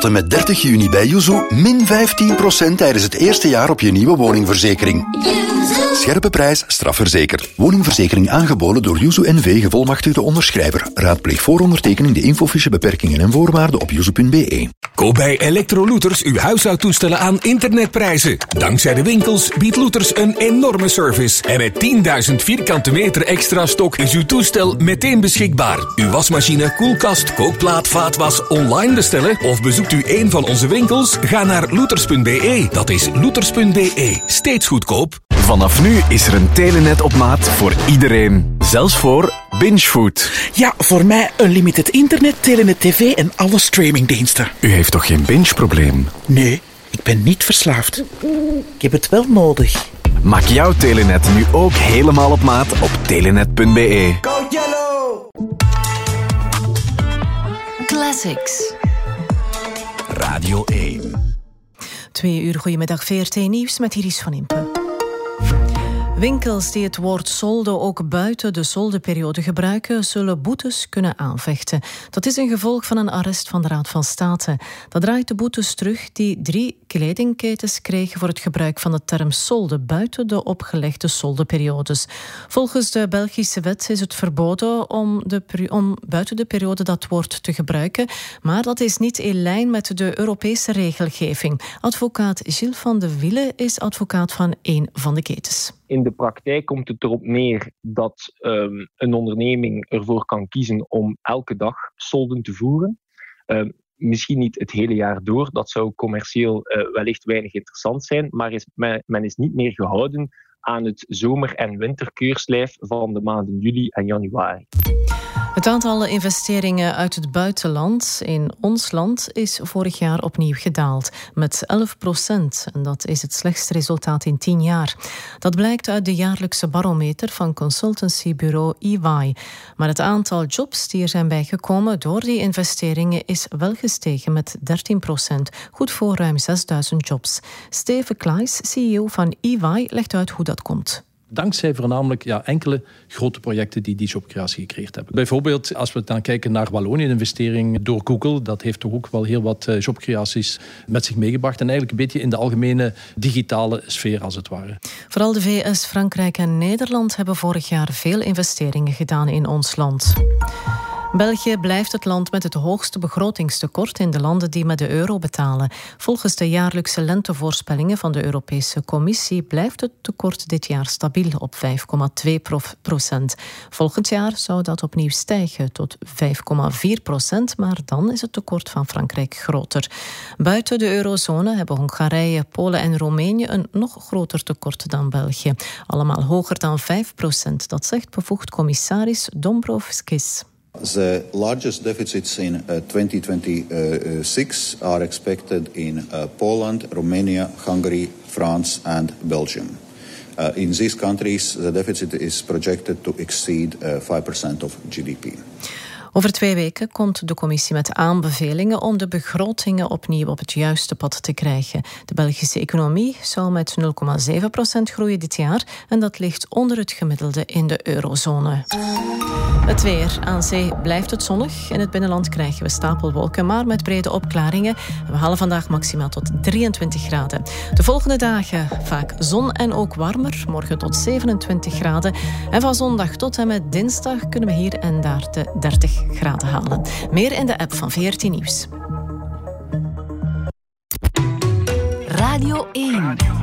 tot en met 30 juni bij Yuzu min 15% tijdens het eerste jaar op je nieuwe woningverzekering. Scherpe prijs, strafverzekerd. Woningverzekering aangeboden door Yuzu NV, gevolmachtigde onderschrijver. Raadpleeg voor ondertekening de infofiche, beperkingen en voorwaarden op yuzu.be. Koop bij Electrolooters uw huishoudtoestellen aan internetprijzen. Dankzij de winkels biedt Looters een enorme service. En met 10.000 vierkante meter extra stok is uw toestel meteen beschikbaar. Uw wasmachine, koelkast, kookplaat, vaatwas online bestellen of bezoekt u een van onze winkels? Ga naar looters.be. Dat is looters.be. Steeds goedkoop. Vanaf nu is er een telenet op maat voor iedereen. Zelfs voor Bingefood. Ja, voor mij unlimited internet, telenet tv en alle streamingdiensten. U heeft toch geen binge-probleem? Nee, ik ben niet verslaafd. Ik heb het wel nodig. Maak jouw telenet nu ook helemaal op maat op telenet.be. Go Yellow! Classics. Radio 1. 2 uur, goedemiddag, VRT Nieuws met Iris van Impe. Winkels die het woord solde ook buiten de soldeperiode gebruiken, zullen boetes kunnen aanvechten. Dat is een gevolg van een arrest van de Raad van State. Dat draait de boetes terug die 3 kledingketens kregen voor het gebruik van de term solde buiten de opgelegde soldeperiodes. Volgens de Belgische wet is het verboden om buiten de periode dat woord te gebruiken, maar dat is niet in lijn met de Europese regelgeving. Advocaat Gilles van de Wiele is advocaat van een van de ketens. In de praktijk komt het erop neer dat een onderneming ervoor kan kiezen om elke dag solden te voeren. Misschien niet het hele jaar door, dat zou commercieel wellicht weinig interessant zijn, maar men is niet meer gehouden aan het zomer- en winterkeurslijf van de maanden juli en januari. Het aantal investeringen uit het buitenland in ons land is vorig jaar opnieuw gedaald, met 11%. En dat is het slechtste resultaat in 10 jaar. Dat blijkt uit de jaarlijkse barometer van consultancybureau EY. Maar het aantal jobs die er zijn bijgekomen door die investeringen is wel gestegen met 13%, goed voor ruim 6000 jobs. Steven Klaes, CEO van EY, legt uit hoe dat komt. Dankzij voornamelijk enkele grote projecten die jobcreatie gecreëerd hebben. Bijvoorbeeld, als we dan kijken naar Wallonië, een investering door Google, dat heeft toch ook wel heel wat jobcreaties met zich meegebracht. En eigenlijk een beetje in de algemene digitale sfeer, als het ware. Vooral de VS, Frankrijk en Nederland hebben vorig jaar veel investeringen gedaan in ons land. België blijft het land met het hoogste begrotingstekort in de landen die met de euro betalen. Volgens de jaarlijkse lentevoorspellingen van de Europese Commissie blijft het tekort dit jaar stabiel op 5,2%. Volgend jaar zou dat opnieuw stijgen tot 5,4%, maar dan is het tekort van Frankrijk groter. Buiten de eurozone hebben Hongarije, Polen en Roemenië een nog groter tekort dan België. Allemaal hoger dan 5%, dat zegt bevoegd commissaris Dombrovskis. The largest deficits in 2026 are expected in Poland, Romania, Hungary, France and Belgium. In these countries, the deficit is projected to exceed 5% of GDP. Over 2 weken komt de commissie met aanbevelingen om de begrotingen opnieuw op het juiste pad te krijgen. De Belgische economie zou met 0,7% groeien dit jaar en dat ligt onder het gemiddelde in de eurozone. Het weer. Aan zee blijft het zonnig. In het binnenland krijgen we stapelwolken, maar met brede opklaringen. We halen vandaag maximaal tot 23 graden. De volgende dagen vaak zon en ook warmer. Morgen tot 27 graden. En van zondag tot en met dinsdag kunnen we hier en daar de 30 graden halen. Meer in de app van VRT Nieuws. Radio 1.